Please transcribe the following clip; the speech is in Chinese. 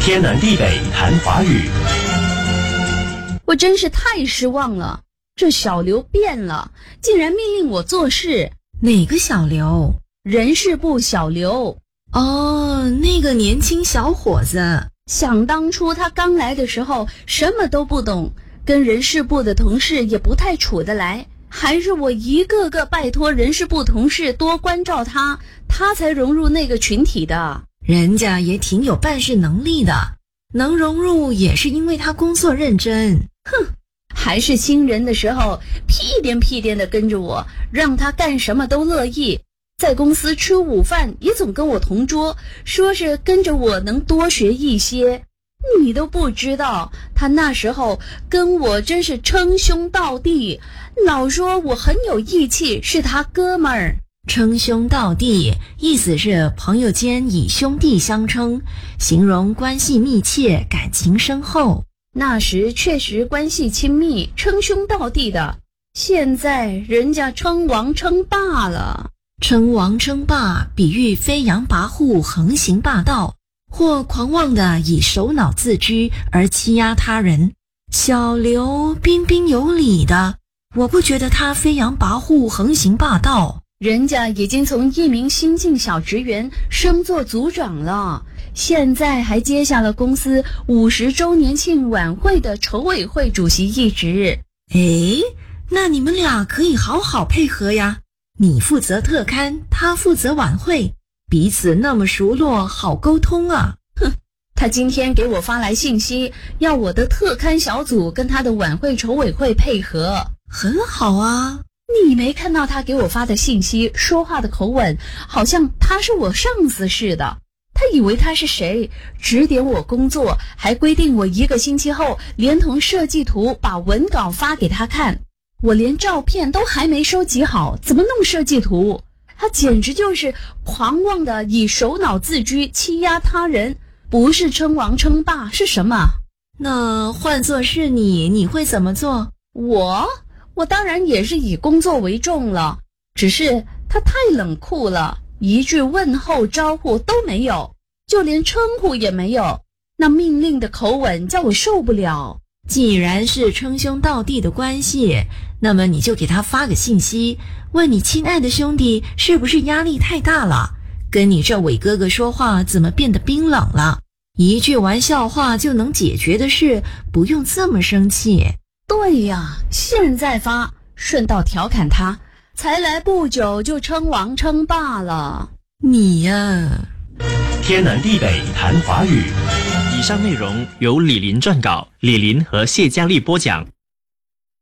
天南地北谈华语。 我真是太失望了，这小刘变了，竟然命令我做事。 哪个小刘？ 人事部小刘。 哦，那个年轻小伙子。 想当初他刚来的时候什么都不懂，跟人事部的同事也不太处得来，还是我一个个拜托人事部同事多关照他，他才融入那个群体的。 人家也挺有办事能力的，能融入也是因为他工作认真。 哼，还是新人的时候屁颠屁颠的跟着我，让他干什么都乐意。在公司吃午饭也总跟我同桌，说是跟着我能多学一些。你都不知道，他那时候跟我真是称兄道弟，老说我很有义气，是他哥们儿。 称兄道弟意思是朋友间以兄弟相称，形容关系密切，感情深厚。 那时确实关系亲密，称兄道弟的。现在人家称王称霸了。 称王称霸比喻飞扬跋扈，横行霸道，或狂妄地以首脑自居而欺压他人。小刘彬彬有礼的，我不觉得他飞扬跋扈，横行霸道。 人家已经从一名新进小职员升做组长了，现在还接下了公司50周年庆晚会的筹委会主席一职。 诶，那你们俩可以好好配合呀。你负责特刊，他负责晚会，彼此那么熟络，好沟通啊。 哼，他今天给我发来信息，要我的特刊小组跟他的晚会筹委会配合。 很好啊。 你没看到他给我发的信息，说话的口吻好像他是我上司似的。他以为他是谁，指点我工作，还规定我1个星期后连同设计图把文稿发给他看。我连照片都还没收集好，怎么弄设计图？他简直就是狂妄的以首脑自居，欺压他人，不是称王称霸是什么？ 那换作是你会怎么做？ 我当然也是以工作为重了，只是他太冷酷了，一句问候招呼都没有，就连称呼也没有，那命令的口吻叫我受不了。 既然是称兄道弟的关系，那么你就给他发个信息，问你亲爱的兄弟是不是压力太大了，跟你这伟哥哥说话怎么变得冰冷了？一句玩笑话就能解决的事，不用这么生气。 对呀，现在发，顺道调侃他，才来不久就称王称霸了。 你呀， 天南地北谈华语。 以上内容由李林撰稿，李林和谢佳丽播讲。